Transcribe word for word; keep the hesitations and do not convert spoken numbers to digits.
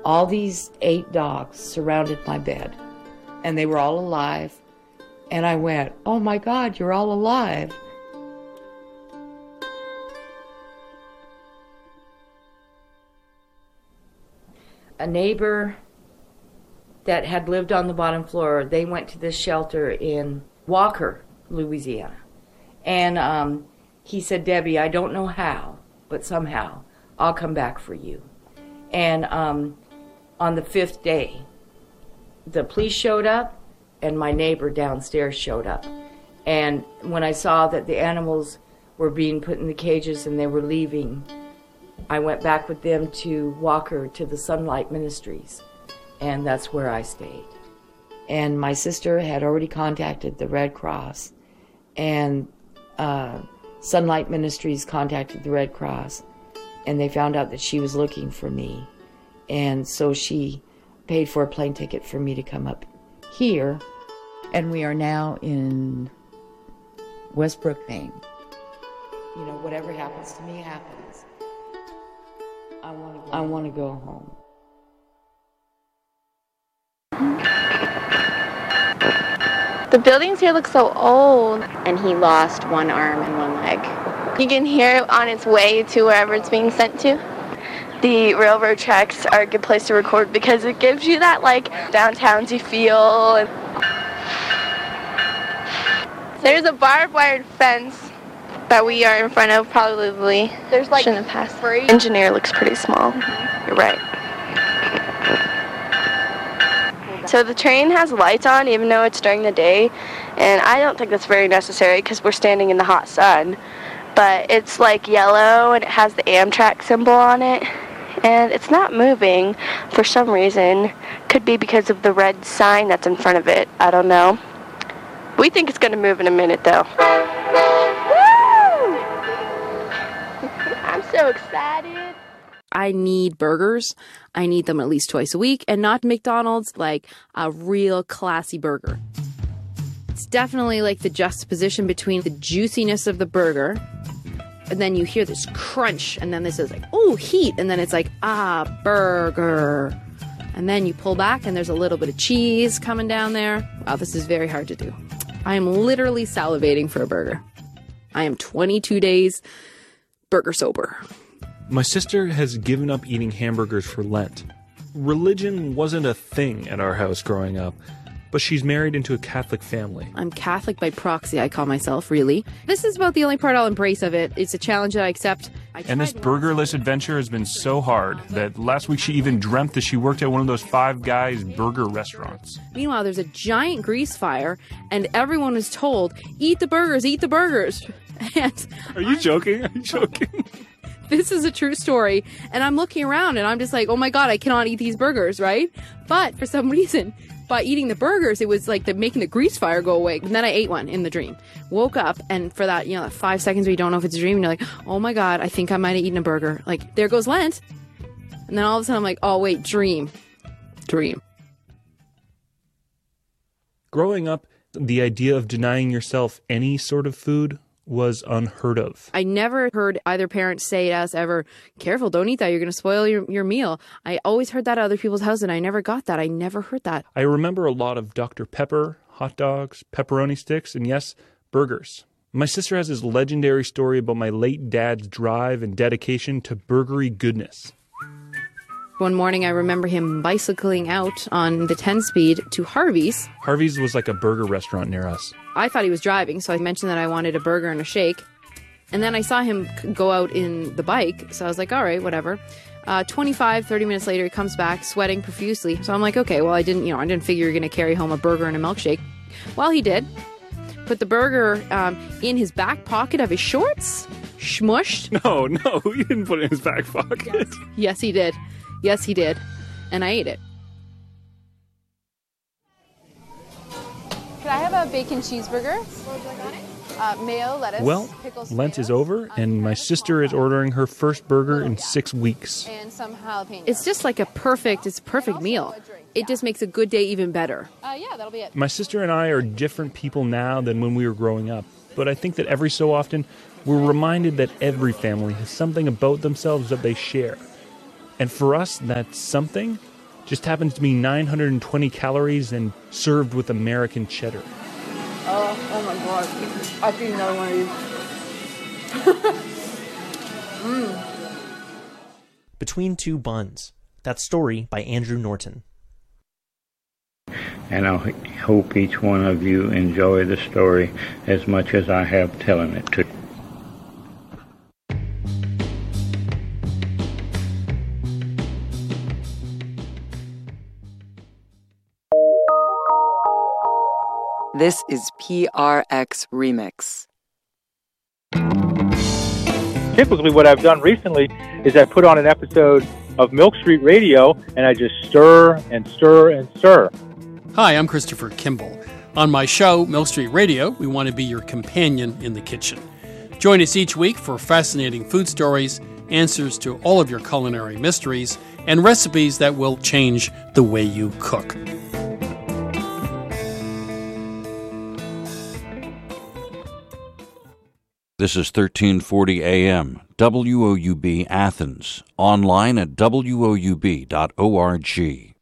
all these eight dogs surrounded my bed, and they were all alive. And I went, oh my God, you're all alive. A neighbor that had lived on the bottom floor, they went to this shelter in Walker, Louisiana. And um, he said, Debbie, I don't know how, but somehow I'll come back for you. And um, on the fifth day, the police showed up and my neighbor downstairs showed up. And when I saw that the animals were being put in the cages and they were leaving, I went back with them to Walker to the Sunlight Ministries, and that's where I stayed. And my sister had already contacted the Red Cross, and uh, Sunlight Ministries contacted the Red Cross, and they found out that she was looking for me. And so she paid for a plane ticket for me to come up here. And we are now in Westbrook, Maine. You know, whatever happens to me happens. I want to go, I want to go home. The buildings here look so old. And he lost one arm and one leg. You can hear it on its way to wherever it's being sent to. The railroad tracks are a good place to record because it gives you that, like, downtownsy feel. And there's a barbed wire fence that we are in front of, probably. There's like shouldn't have passed. Free. Engineer looks pretty small. Mm-hmm. You're right. So the train has lights on even though it's during the day, and I don't think that's very necessary because we're standing in the hot sun. But it's like yellow and it has the Amtrak symbol on it, and it's not moving for some reason. Could be because of the red sign that's in front of it. I don't know. We think it's going to move in a minute though. I'm so excited. I need burgers. I need them at least twice a week, and not McDonald's, like a real classy burger. It's definitely like the juxtaposition between the juiciness of the burger, and then you hear this crunch, and then this is like, oh, heat, and then it's like, ah, burger. And then you pull back, and there's a little bit of cheese coming down there. Wow, this is very hard to do. I am literally salivating for a burger. I am twenty-two days burger sober. My sister has given up eating hamburgers for Lent. Religion wasn't a thing at our house growing up, but she's married into a Catholic family. I'm Catholic by proxy, I call myself, really. This is about the only part I'll embrace of it. It's a challenge that I accept. I and this burgerless adventure has been so hard that last week she even dreamt that she worked at one of those Five Guys burger restaurants. Meanwhile, there's a giant grease fire, and everyone is told, eat the burgers, eat the burgers. And Are you joking? Are you joking? This is a true story, and I'm looking around, and I'm just like, oh my God, I cannot eat these burgers, right? But for some reason, by eating the burgers, it was like the, making the grease fire go away. And then I ate one in the dream. Woke up, and for that, you know, that five seconds where you don't know if it's a dream, and you're like, oh my God, I think I might have eaten a burger. Like, there goes Lent. And then all of a sudden, I'm like, oh wait, dream. Dream. Growing up, the idea of denying yourself any sort of food was unheard of. I never heard either parent say to us ever, careful, don't eat that, you're going to spoil your, your meal. I always heard that at other people's houses, and I never got that. I never heard that. I remember a lot of Doctor Pepper, hot dogs, pepperoni sticks, and yes, burgers. My sister has this legendary story about my late dad's drive and dedication to burgery goodness. One morning, I remember him bicycling out on the ten-speed to Harvey's. Harvey's was like a burger restaurant near us. I thought he was driving, so I mentioned that I wanted a burger and a shake. And then I saw him go out in the bike, so I was like, all right, whatever. Uh, twenty-five, thirty minutes later, he comes back, sweating profusely. So I'm like, okay, well, I didn't, you know, I didn't figure you were going to carry home a burger and a milkshake. Well, he did. Put the burger um, in his back pocket of his shorts, smushed. No, no, he didn't put it in his back pocket. Yes, yes he did. Yes, he did. And I ate it. Could I have a bacon cheeseburger? Uh, mayo, lettuce, well, pickles, Lent tomatoes, is over, and my sister is ordering her first burger in six weeks. and some jalapenos. It's just like a perfect, it's a perfect meal. It just makes a good day even better. Uh, yeah, that'll be it. My sister and I are different people now than when we were growing up, but I think that every so often we're reminded that every family has something about themselves that they share. And for us, that something Just happens to be nine hundred twenty calories and served with American cheddar. Oh, oh my God. I think another one of these. mm. Between Two Buns. That story by Andrew Norton. And I hope each one of you enjoy the story as much as I have telling it to you. This is P R X Remix. Typically what I've done recently is I put on an episode of Milk Street Radio and I just stir and stir and stir. Hi, I'm Christopher Kimball. On my show, Milk Street Radio, we want to be your companion in the kitchen. Join us each week for fascinating food stories, answers to all of your culinary mysteries, and recipes that will change the way you cook. This is thirteen forty A M, W O U B Athens, online at W O U B dot org.